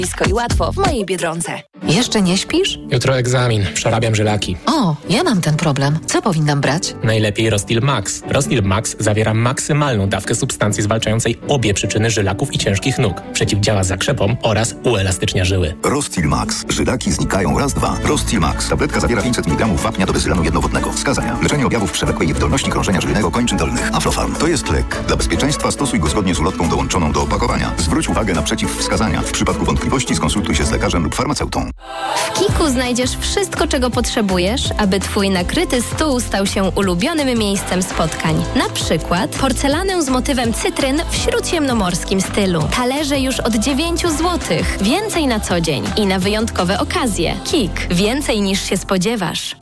Blisko i łatwo w mojej Biedronce. Jeszcze nie śpisz? Jutro egzamin. Przerabiam żylaki. O, ja mam ten problem. Co powinnam brać? Najlepiej Rostil Max. Rostil Max zawiera maksymalną dawkę substancji zwalczającej obie przyczyny żylaków i ciężkich nóg. Przeciwdziała zakrzepom oraz uelastycznia żyły. Rostil Max. Żylaki znikają raz, dwa. Rostil Max. Tabletka zawiera 500 mg wapnia do bezylanu jednowodnego. Wskazania. Leczenie objawów przewlekłej niewydolności krążenia żylnego kończyn dolnych. Aflofarm. To jest lek. Dla bezpieczeństwa stosuj go zgodnie z ulotką dołączoną do opakowania. Zwróć uwagę na przeciwwskazania. W przypadku wątpliwości skonsultuj się z lekarzem lub farmaceutą. W Kiku znajdziesz wszystko, czego potrzebujesz, aby Twój nakryty stół stał się ulubionym miejscem spotkań. Na przykład porcelanę z motywem cytryn w śródziemnomorskim stylu. Talerze już od 9 zł. Więcej na co dzień i na wyjątkowe okazje. Kik. Więcej niż się spodziewasz.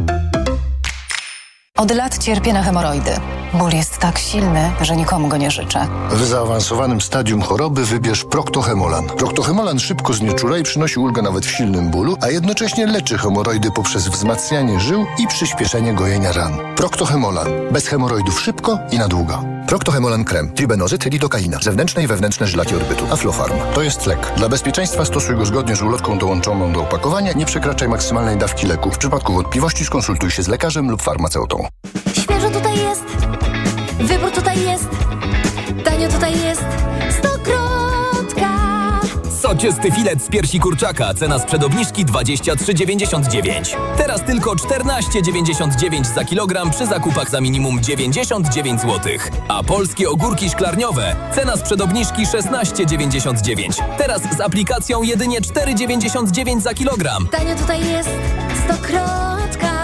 Od lat cierpię na hemoroidy. Ból jest tak silny, że nikomu go nie życzę. W zaawansowanym stadium choroby wybierz Proctohemolan. Proctohemolan szybko znieczula i przynosi ulgę nawet w silnym bólu, a jednocześnie leczy hemoroidy poprzez wzmacnianie żył i przyspieszenie gojenia ran. Proctohemolan. Bez hemoroidów szybko i na długo. Proctohemolan krem. Tribenozyt, lidokaina. Zewnętrzne i wewnętrzne żylaki orbytu. Aflofarm. To jest lek. Dla bezpieczeństwa stosuj go zgodnie z ulotką dołączoną do opakowania. Nie przekraczaj maksymalnej dawki leku. W przypadku wątpliwości skonsultuj się z lekarzem lub farmaceutą. Świeżo tutaj jest. Wybór tutaj jest. Tanio tutaj jest. Stokrotka. Soczysty filet z piersi kurczaka. Cena sprzed obniżki 23,99. Teraz tylko 14,99 za kilogram przy zakupach za minimum 99 zł. A polskie ogórki szklarniowe. Cena sprzed obniżki 16,99. Teraz z aplikacją jedynie 4,99 za kilogram. Tanio tutaj jest. Stokrotka.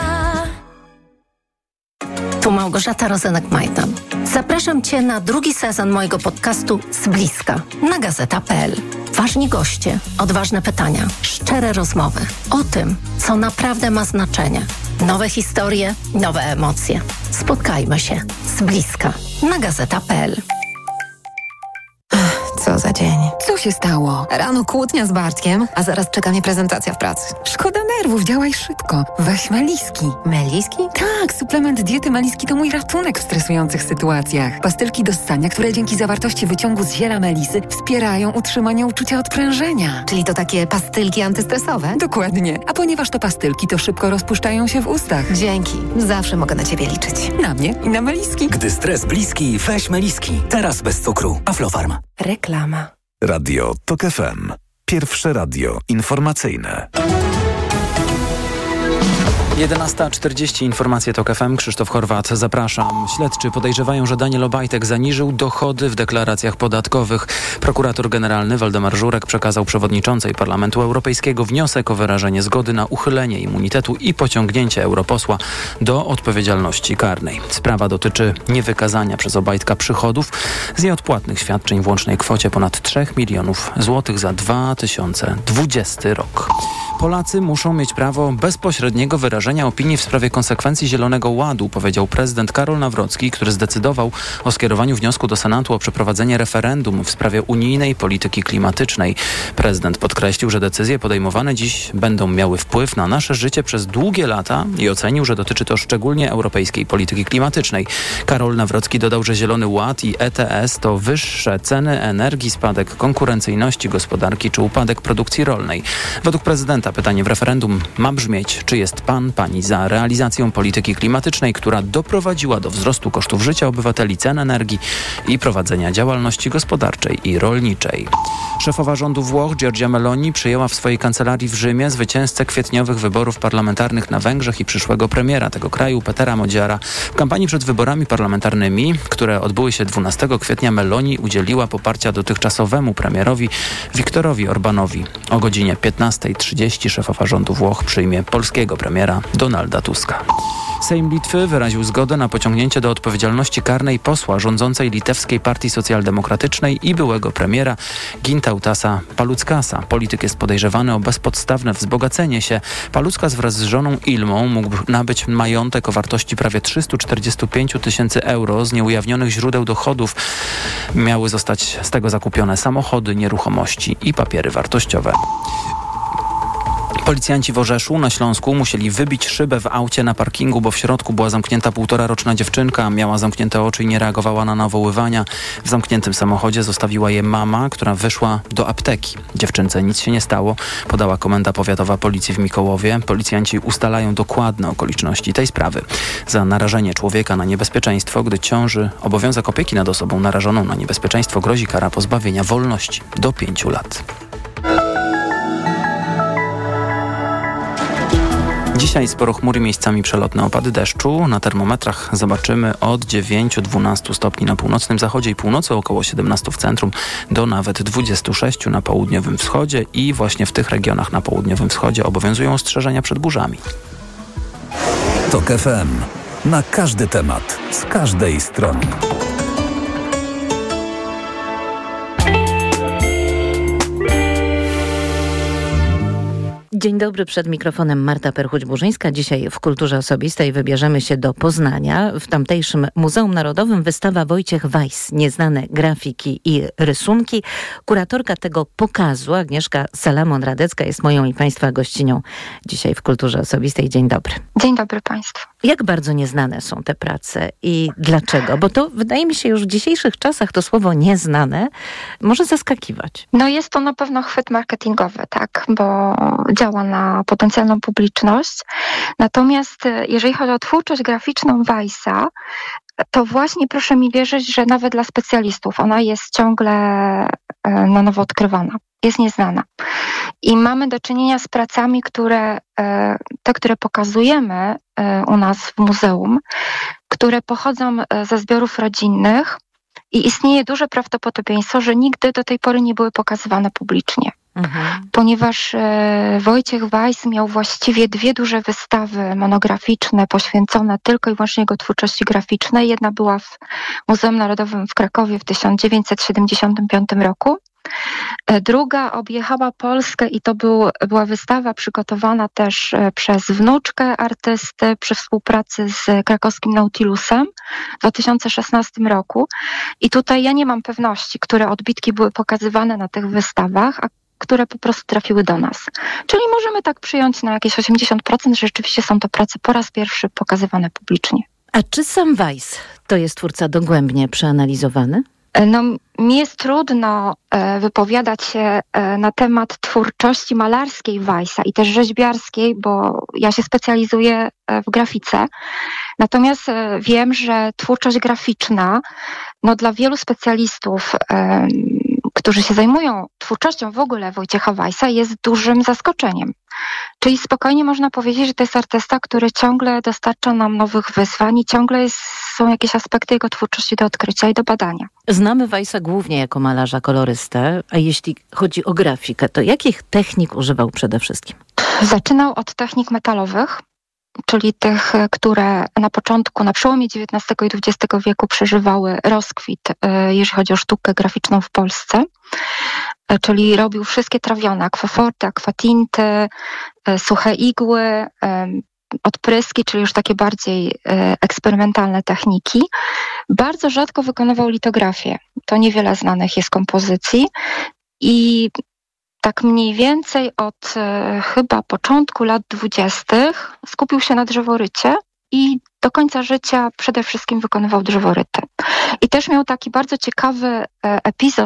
Tu Małgorzata Rozenek-Majdan. Zapraszam Cię na drugi sezon mojego podcastu Z bliska na gazeta.pl. Ważni goście, odważne pytania, szczere rozmowy o tym, co naprawdę ma znaczenie. Nowe historie, nowe emocje. Spotkajmy się z bliska na gazeta.pl. Co za dzień. Co się stało? Rano kłótnia z Bartkiem, a zaraz czeka mnie prezentacja w pracy. Szkoda nerwów, działaj szybko. Weź Meliski. Meliski? Tak, suplement diety Meliski to mój ratunek w stresujących sytuacjach. Pastylki do ssania, które dzięki zawartości wyciągu z ziela melisy wspierają utrzymanie uczucia odprężenia. Czyli to takie pastylki antystresowe? Dokładnie. A ponieważ to pastylki, to szybko rozpuszczają się w ustach. Dzięki. Zawsze mogę na Ciebie liczyć. Na mnie i na Meliski. Gdy stres bliski, weź Meliski. Teraz bez cukru. Aflofarm. Reklama. Radio TOK FM. Pierwsze radio informacyjne. 11:40 informacje TOK FM. Krzysztof Horwat, zapraszam. Śledczy podejrzewają, że Daniel Obajtek zaniżył dochody w deklaracjach podatkowych. Prokurator generalny Waldemar Żurek przekazał przewodniczącej Parlamentu Europejskiego wniosek o wyrażenie zgody na uchylenie immunitetu i pociągnięcie europosła do odpowiedzialności karnej. Sprawa dotyczy niewykazania przez Obajtka przychodów z nieodpłatnych świadczeń w łącznej kwocie ponad 3 milionów złotych za 2020 rok. Polacy muszą mieć prawo bezpośredniego wyrażenia opinii w sprawie konsekwencji Zielonego Ładu, powiedział prezydent Karol Nawrocki, który zdecydował o skierowaniu wniosku do Senatu o przeprowadzenie referendum w sprawie unijnej polityki klimatycznej. Prezydent podkreślił, że decyzje podejmowane dziś będą miały wpływ na nasze życie przez długie lata i ocenił, że dotyczy to szczególnie europejskiej polityki klimatycznej. Karol Nawrocki dodał, że Zielony Ład i ETS to wyższe ceny energii, spadek konkurencyjności gospodarki czy upadek produkcji rolnej. Według prezydenta pytanie w referendum ma brzmieć, czy jest pani za realizacją polityki klimatycznej, która doprowadziła do wzrostu kosztów życia obywateli, cen energii i prowadzenia działalności gospodarczej i rolniczej. Szefowa rządu Włoch Giorgia Meloni przyjęła w swojej kancelarii w Rzymie zwycięzcę kwietniowych wyborów parlamentarnych na Węgrzech i przyszłego premiera tego kraju, Petera Modziara. W kampanii przed wyborami parlamentarnymi, które odbyły się 12 kwietnia, Meloni udzieliła poparcia dotychczasowemu premierowi Viktorowi Orbanowi. O godzinie 15:30 szefowa rządu Włoch przyjmie polskiego premiera Donalda Tuska. Sejm Litwy wyraził zgodę na pociągnięcie do odpowiedzialności karnej posła rządzącej litewskiej Partii Socjaldemokratycznej i byłego premiera Gintautasa Paluckasa. Polityk jest podejrzewany o bezpodstawne wzbogacenie się. Paluckas wraz z żoną Ilmą mógł nabyć majątek o wartości prawie 345 000 euro z nieujawnionych źródeł dochodów. Miały zostać z tego zakupione samochody, nieruchomości i papiery wartościowe. Policjanci w Orzeszu na Śląsku musieli wybić szybę w aucie na parkingu, bo w środku była zamknięta 1,5-roczna dziewczynka. Miała zamknięte oczy i nie reagowała na nawoływania. W zamkniętym samochodzie zostawiła je mama, która wyszła do apteki. Dziewczynce nic się nie stało, podała Komenda Powiatowa Policji w Mikołowie. Policjanci ustalają dokładne okoliczności tej sprawy. Za narażenie człowieka na niebezpieczeństwo, gdy ciąży obowiązek opieki nad osobą narażoną na niebezpieczeństwo, grozi kara pozbawienia wolności do 5 lat. Dzisiaj sporo chmury, miejscami przelotne opady deszczu. Na termometrach zobaczymy od 9-12 stopni na północnym zachodzie i północy, około 17 w centrum, do nawet 26 na południowym wschodzie i właśnie w tych regionach na południowym wschodzie obowiązują ostrzeżenia przed burzami. TOK FM. Na każdy temat, z każdej strony. Dzień dobry, przed mikrofonem Marta Perchuć-Burzyńska. Dzisiaj w Kulturze Osobistej wybierzemy się do Poznania. W tamtejszym Muzeum Narodowym wystawa Wojciech Weiss, nieznane grafiki i rysunki. Kuratorka tego pokazu, Agnieszka Salamon-Radecka, jest moją i Państwa gościnią dzisiaj w Kulturze Osobistej. Dzień dobry. Dzień dobry Państwu. Jak bardzo nieznane są te prace i dlaczego? Bo to wydaje mi się już w dzisiejszych czasach to słowo nieznane może zaskakiwać. No jest to na pewno chwyt marketingowy, tak, bo działa na potencjalną publiczność. Natomiast jeżeli chodzi o twórczość graficzną Weissa, to właśnie proszę mi wierzyć, że nawet dla specjalistów ona jest ciągle na nowo odkrywana. Jest nieznana. I mamy do czynienia z pracami, które pokazujemy u nas w muzeum, które pochodzą ze zbiorów rodzinnych i istnieje duże prawdopodobieństwo, że nigdy do tej pory nie były pokazywane publicznie. Ponieważ Wojciech Weiss miał właściwie 2 duże wystawy monograficzne poświęcone tylko i wyłącznie jego twórczości graficznej. Jedna była w Muzeum Narodowym w Krakowie w 1975 roku. Druga objechała Polskę i to była wystawa przygotowana też przez wnuczkę artysty przy współpracy z krakowskim Nautilusem w 2016 roku. I tutaj ja nie mam pewności, które odbitki były pokazywane na tych wystawach, a które po prostu trafiły do nas. Czyli możemy tak przyjąć na jakieś 80%, że rzeczywiście są to prace po raz pierwszy pokazywane publicznie. A czy sam Weiss to jest twórca dogłębnie przeanalizowany? No, mi jest trudno wypowiadać się na temat twórczości malarskiej Weissa i też rzeźbiarskiej, bo ja się specjalizuję w grafice. Natomiast wiem, że twórczość graficzna, no dla wielu specjalistów, którzy się zajmują twórczością w ogóle Wojciecha Weissa, jest dużym zaskoczeniem. Czyli spokojnie można powiedzieć, że to jest artysta, który ciągle dostarcza nam nowych wyzwań i ciągle są jakieś aspekty jego twórczości do odkrycia i do badania. Znamy Weissa głównie jako malarza, kolorystę, a jeśli chodzi o grafikę, to jakich technik używał przede wszystkim? Zaczynał od technik metalowych, czyli tych, które na przełomie XIX i XX wieku przeżywały rozkwit, jeżeli chodzi o sztukę graficzną w Polsce. Czyli robił wszystkie trawione, akwaforty, akwatinty, suche igły, odpryski, czyli już takie bardziej eksperymentalne techniki. Bardzo rzadko wykonywał litografię. To niewiele znanych jest kompozycji i tak mniej więcej od chyba początku lat 20. skupił się na drzeworycie i do końca życia przede wszystkim wykonywał drzeworyty. I też miał taki bardzo ciekawy epizod,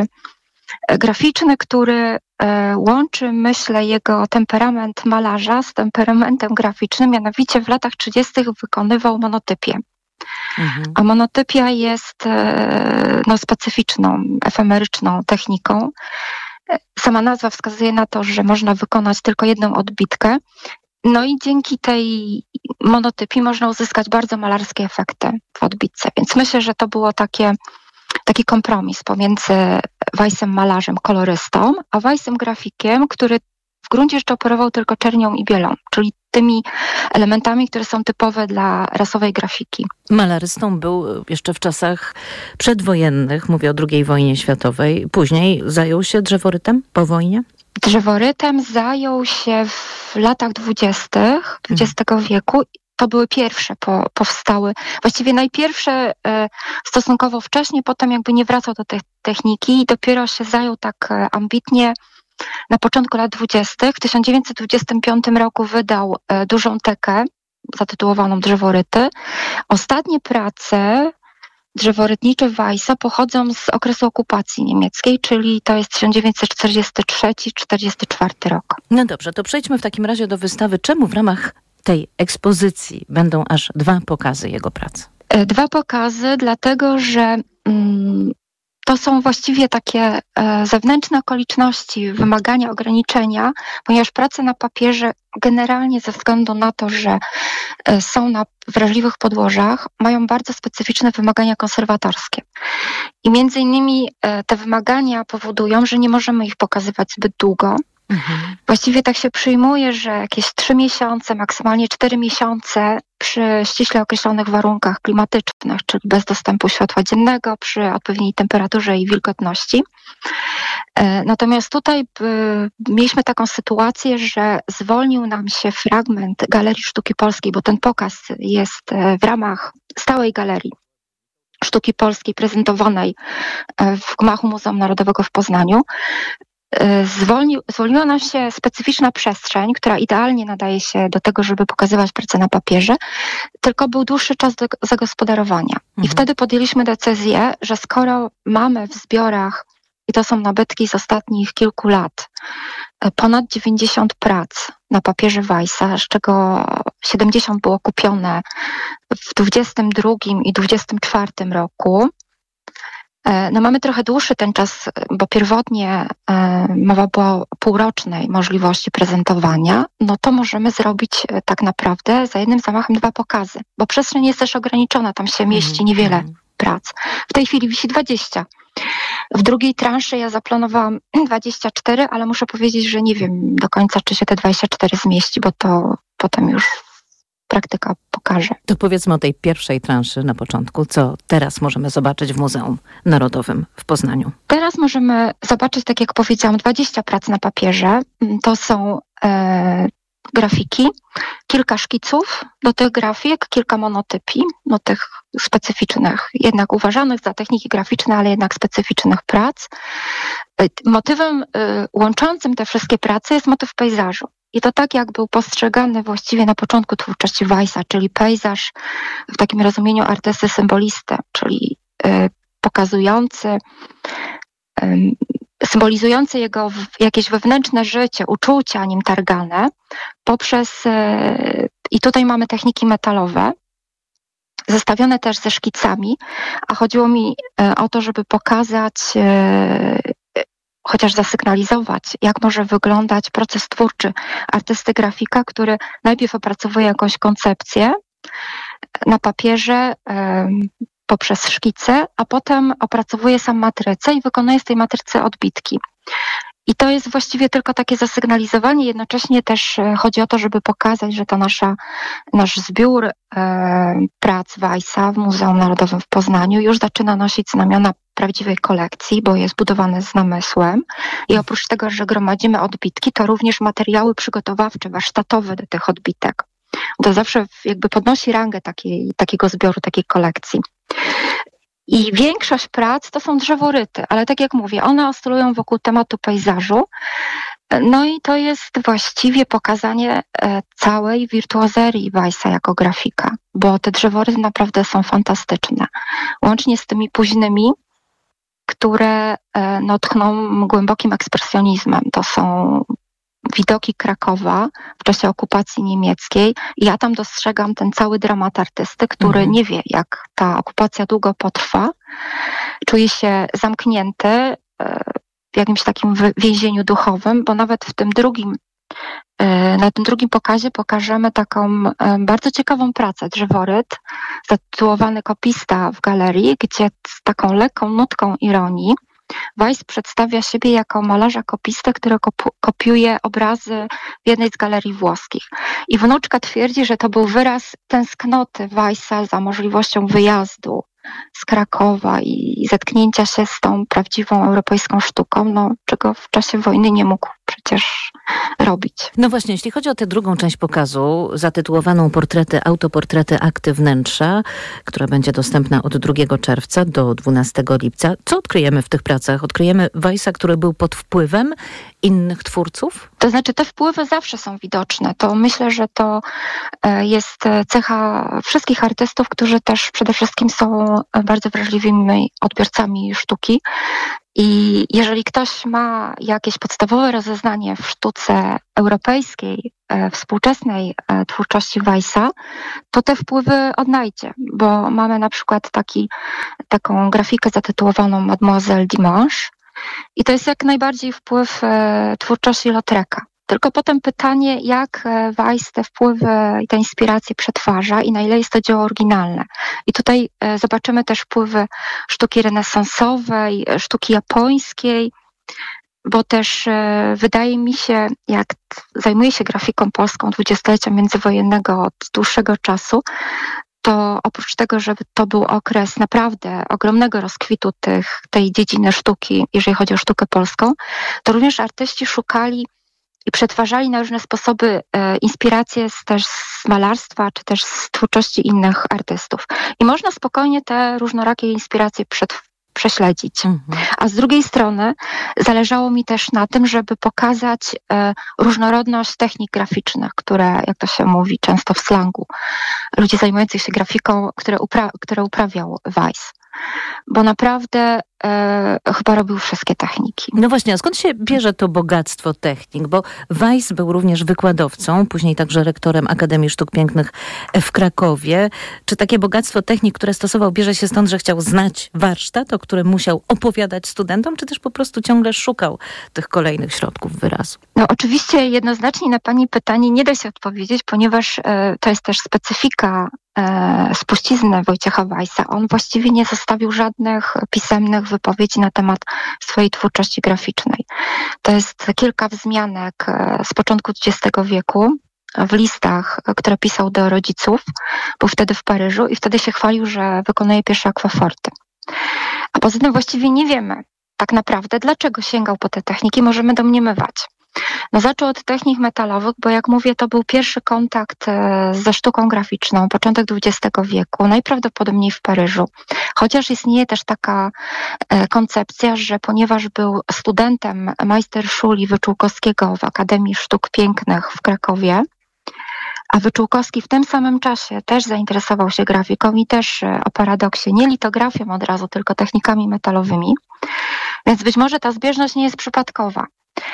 graficzny, który łączy, myślę, jego temperament malarza z temperamentem graficznym, mianowicie w latach 30. wykonywał monotypię. A monotypia jest specyficzną, efemeryczną techniką. Sama nazwa wskazuje na to, że można wykonać tylko jedną odbitkę. No i dzięki tej monotypii można uzyskać bardzo malarskie efekty w odbitce. Więc myślę, że to było taki kompromis pomiędzy Weissem malarzem, kolorystą, a Weissem grafikiem, który w gruncie rzeczy operował tylko czernią i bielą, czyli tymi elementami, które są typowe dla rasowej grafiki. Malarystą był jeszcze w czasach przedwojennych, mówię o II wojnie światowej. Później zajął się drzeworytem po wojnie? Drzeworytem zajął się w latach 20. XX wieku. To były pierwsze powstały, właściwie najpierwsze stosunkowo wcześnie, potem jakby nie wracał do tej techniki i dopiero się zajął tak ambitnie na początku lat 20. W 1925 roku wydał dużą tekę zatytułowaną Drzeworyty. Ostatnie prace drzeworytnicze Weissa pochodzą z okresu okupacji niemieckiej, czyli to jest 1943-44 rok. No dobrze, to przejdźmy w takim razie do wystawy. Czemu w ramach tej ekspozycji będą aż 2 pokazy jego prac? 2 pokazy, dlatego że to są właściwie takie zewnętrzne okoliczności, wymagania, ograniczenia, ponieważ prace na papierze generalnie ze względu na to, że są na wrażliwych podłożach, mają bardzo specyficzne wymagania konserwatorskie. I między innymi te wymagania powodują, że nie możemy ich pokazywać zbyt długo. Właściwie tak się przyjmuje, że jakieś 3 miesiące, maksymalnie 4 miesiące przy ściśle określonych warunkach klimatycznych, czyli bez dostępu światła dziennego, przy odpowiedniej temperaturze i wilgotności. Natomiast tutaj mieliśmy taką sytuację, że zwolnił nam się fragment Galerii Sztuki Polskiej, bo ten pokaz jest w ramach stałej Galerii Sztuki Polskiej prezentowanej w gmachu Muzeum Narodowego w Poznaniu. Zwolniła nam się specyficzna przestrzeń, która idealnie nadaje się do tego, żeby pokazywać pracę na papierze, tylko był dłuższy czas do zagospodarowania. I wtedy podjęliśmy decyzję, że skoro mamy w zbiorach, i to są nabytki z ostatnich kilku lat, ponad 90 prac na papierze Weissa, z czego 70 było kupione w 22 i 24 roku, no mamy trochę dłuższy ten czas, bo pierwotnie mowa była o półrocznej możliwości prezentowania, no to możemy zrobić tak naprawdę za jednym zamachem 2 pokazy, bo przestrzeń jest też ograniczona, tam się mieści niewiele prac. W tej chwili wisi 20. W drugiej transzy ja zaplanowałam 24, ale muszę powiedzieć, że nie wiem do końca, czy się te 24 zmieści, bo to potem już praktyka pokaże. To powiedzmy o tej pierwszej transzy na początku. Co teraz możemy zobaczyć w Muzeum Narodowym w Poznaniu? Teraz możemy zobaczyć, tak jak powiedziałam, 20 prac na papierze. To są grafiki, kilka szkiców do tych grafik, kilka monotypii, no tych specyficznych, jednak uważanych za techniki graficzne, ale jednak specyficznych prac. Motywem łączącym te wszystkie prace jest motyw pejzażu. I to tak, jak był postrzegany właściwie na początku twórczości Weissa, czyli pejzaż w takim rozumieniu artysty symbolisty, czyli symbolizujący jego jakieś wewnętrzne życie, uczucia nim targane, i tutaj mamy techniki metalowe, zestawione też ze szkicami, a chodziło mi o to, żeby pokazać, chociaż zasygnalizować, jak może wyglądać proces twórczy artysty grafika, który najpierw opracowuje jakąś koncepcję na papierze poprzez szkice, a potem opracowuje sam matrycę i wykonuje z tej matrycy odbitki. I to jest właściwie tylko takie zasygnalizowanie, jednocześnie też chodzi o to, żeby pokazać, że to nasz zbiór prac Weissa w Muzeum Narodowym w Poznaniu już zaczyna nosić znamiona prawdziwej kolekcji, bo jest budowany z namysłem i oprócz tego, że gromadzimy odbitki, to również materiały przygotowawcze, warsztatowe do tych odbitek. To zawsze jakby podnosi rangę takiego zbioru, takiej kolekcji. I większość prac to są drzeworyty, ale tak jak mówię, one oscylują wokół tematu pejzażu. No i to jest właściwie pokazanie całej wirtuozerii Weissa jako grafika, bo te drzeworyty naprawdę są fantastyczne. Łącznie z tymi późnymi, które tchną głębokim ekspresjonizmem. To są widoki Krakowa w czasie okupacji niemieckiej. Ja tam dostrzegam ten cały dramat artysty, który nie wie, jak ta okupacja długo potrwa. Czuje się zamknięty w jakimś takim więzieniu duchowym, bo nawet na tym drugim pokazie pokażemy taką bardzo ciekawą pracę, drzeworyt, zatytułowany Kopista w galerii, gdzie z taką lekką nutką ironii Weiss przedstawia siebie jako malarza kopistę, który kopiuje obrazy w jednej z galerii włoskich. I wnuczka twierdzi, że to był wyraz tęsknoty Weissa za możliwością wyjazdu z Krakowa i zetknięcia się z tą prawdziwą europejską sztuką, czego w czasie wojny nie mógł przecież robić. No właśnie, jeśli chodzi o tę drugą część pokazu, zatytułowaną Autoportrety akty wnętrza, która będzie dostępna od 2 czerwca do 12 lipca. Co odkryjemy w tych pracach? Odkryjemy Weissa, który był pod wpływem innych twórców? To znaczy te wpływy zawsze są widoczne. To myślę, że to jest cecha wszystkich artystów, którzy też przede wszystkim są bardzo wrażliwymi odbiorcami sztuki. I jeżeli ktoś ma jakieś podstawowe rozeznanie w sztuce europejskiej, współczesnej twórczości Weissa, to te wpływy odnajdzie, bo mamy na przykład taką grafikę zatytułowaną Mademoiselle Dimanche i to jest jak najbardziej wpływ twórczości Lautreca. Tylko potem pytanie, jak Weiss te wpływy i te inspiracje przetwarza i na ile jest to dzieło oryginalne. I tutaj zobaczymy też wpływy sztuki renesansowej, sztuki japońskiej, bo też wydaje mi się, jak zajmuję się grafiką polską dwudziestolecia międzywojennego od dłuższego czasu, to oprócz tego, że to był okres naprawdę ogromnego rozkwitu tej dziedziny sztuki, jeżeli chodzi o sztukę polską, to również artyści szukali i przetwarzali na różne sposoby inspiracje też z malarstwa, czy też z twórczości innych artystów. I można spokojnie te różnorakie inspiracje prześledzić. A z drugiej strony zależało mi też na tym, żeby pokazać różnorodność technik graficznych, które, jak to się mówi często w slangu, ludzi zajmujących się grafiką, które uprawiał Weiss. Bo naprawdę chyba robił wszystkie techniki. No właśnie, a skąd się bierze to bogactwo technik? Bo Weiss był również wykładowcą, później także rektorem Akademii Sztuk Pięknych w Krakowie. Czy takie bogactwo technik, które stosował, bierze się stąd, że chciał znać warsztat, o którym musiał opowiadać studentom, czy też po prostu ciągle szukał tych kolejnych środków wyrazu? No oczywiście jednoznacznie na pani pytanie nie da się odpowiedzieć, ponieważ to jest też specyfika spuścizny Wojciecha Weissa. On właściwie nie zostawił żadnych pisemnych wypowiedzi na temat swojej twórczości graficznej. To jest kilka wzmianek z początku XX wieku w listach, które pisał do rodziców. Był wtedy w Paryżu i wtedy się chwalił, że wykonuje pierwsze akwaforty. A poza tym właściwie nie wiemy tak naprawdę, dlaczego sięgał po te techniki, możemy domniemywać. No zaczął od technik metalowych, bo jak mówię, to był pierwszy kontakt ze sztuką graficzną, początek XX wieku, najprawdopodobniej w Paryżu. Chociaż istnieje też taka koncepcja, że ponieważ był studentem Meisterschuli Wyczółkowskiego w Akademii Sztuk Pięknych w Krakowie, a Wyczółkowski w tym samym czasie też zainteresował się grafiką i też o paradoksie nie litografią od razu, tylko technikami metalowymi, więc być może ta zbieżność nie jest przypadkowa.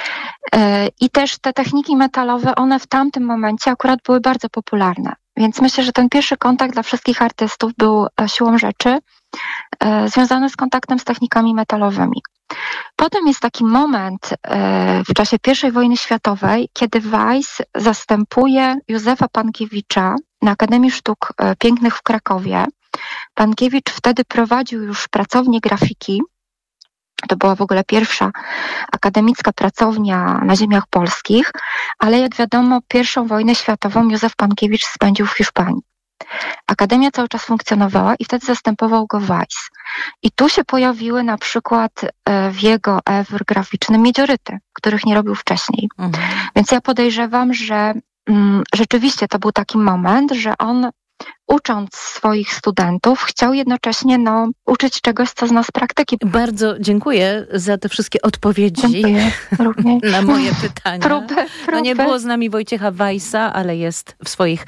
I też te techniki metalowe, one w tamtym momencie akurat były bardzo popularne. Więc myślę, że ten pierwszy kontakt dla wszystkich artystów był siłą rzeczy związany z kontaktem z technikami metalowymi. Potem jest taki moment w czasie I wojny światowej, kiedy Weiss zastępuje Józefa Pankiewicza na Akademii Sztuk Pięknych w Krakowie. Pankiewicz wtedy prowadził już pracownię grafiki. To była w ogóle pierwsza akademicka pracownia na ziemiach polskich, ale jak wiadomo, I wojnę światową Józef Pankiewicz spędził w Hiszpanii. Akademia cały czas funkcjonowała i wtedy zastępował go Weiss. I tu się pojawiły na przykład w jego ewr graficznym miedzioryty, których nie robił wcześniej. Więc ja podejrzewam, że rzeczywiście to był taki moment, że on ucząc swoich studentów, chciał jednocześnie uczyć czegoś, co zna z praktyki. Bardzo dziękuję za te wszystkie odpowiedzi na moje pytania. Próby. No nie było z nami Wojciecha Weissa, ale jest w swoich